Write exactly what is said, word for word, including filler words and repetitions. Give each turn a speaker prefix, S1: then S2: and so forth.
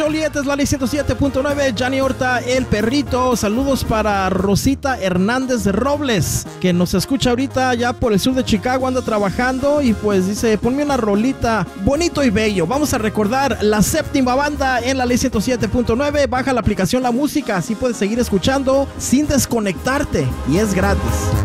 S1: Joliet, es la ley ciento siete punto nueve. Gianni Horta, el perrito. Saludos para Rosita Hernández de Robles, que nos escucha ahorita ya por el sur de Chicago, anda trabajando y pues dice, ponme una rolita bonito y bello. Vamos a recordar la séptima banda en la ley ciento siete punto nueve. Baja la aplicación La Música, así puedes seguir escuchando sin desconectarte y es gratis.